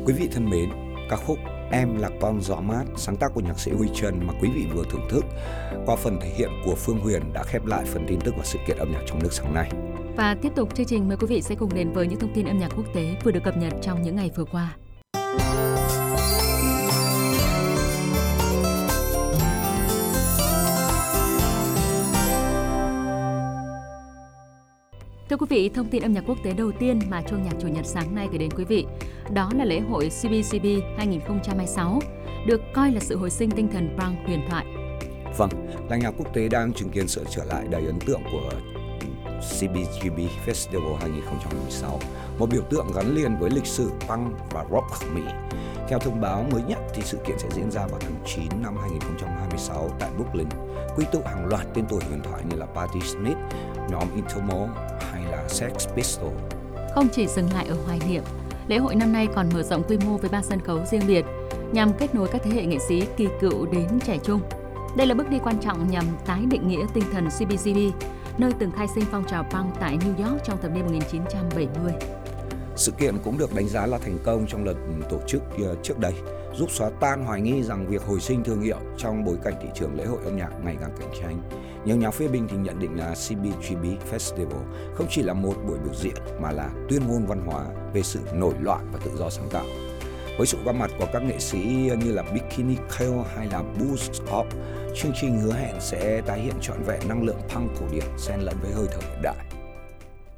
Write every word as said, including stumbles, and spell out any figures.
Quý vị thân mến, ca khúc Em là con gió mát, sáng tác của nhạc sĩ Huy Trân mà quý vị vừa thưởng thức qua phần thể hiện của Phương Huyền đã khép lại phần tin tức và sự kiện âm nhạc trong nước sáng nay. Và tiếp tục chương trình, mời quý vị sẽ cùng đến với những thông tin âm nhạc quốc tế vừa được cập nhật trong những ngày vừa qua. Thưa quý vị, thông tin âm nhạc quốc tế đầu tiên mà chuông nhạc chủ nhật sáng nay gửi đến quý vị, đó là lễ hội xê bê xê bê hai không hai sáu, được coi là sự hồi sinh tinh thần punk huyền thoại. Vâng, làng nhạc quốc tế đang chứng kiến sự trở lại đầy ấn tượng của xê bê xê bê Festival hai không hai sáu, một biểu tượng gắn liền với lịch sử punk và rock Mỹ. Theo thông báo mới nhất thì sự kiện sẽ diễn ra vào tháng chín năm hai không hai sáu tại Brooklyn, quy tụ hàng loạt tên tuổi huyền thoại như là Patti Smith, nhóm Interpol hay là Sex Pistols. Không chỉ dừng lại ở hoài niệm, lễ hội năm nay còn mở rộng quy mô với ba sân khấu riêng biệt nhằm kết nối các thế hệ nghệ sĩ kỳ cựu đến trẻ trung. Đây là bước đi quan trọng nhằm tái định nghĩa tinh thần xê bê xê bê, nơi từng khai sinh phong trào punk tại New York trong thập niên một nghìn chín trăm bảy mươi. Sự kiện cũng được đánh giá là thành công trong lần tổ chức trước đây, giúp xóa tan hoài nghi rằng việc hồi sinh thương hiệu trong bối cảnh thị trường lễ hội âm nhạc ngày càng cạnh tranh. Nhiều nhà phê bình thì nhận định là xê bê xê bê Festival không chỉ là một buổi biểu diễn mà là tuyên ngôn văn hóa về sự nổi loạn và tự do sáng tạo. Với sự góp mặt của các nghệ sĩ như là Bikini Kill hay là Boots Pop, chương trình hứa hẹn sẽ tái hiện trọn vẹn năng lượng punk cổ điển xen lẫn với hơi thở hiện đại.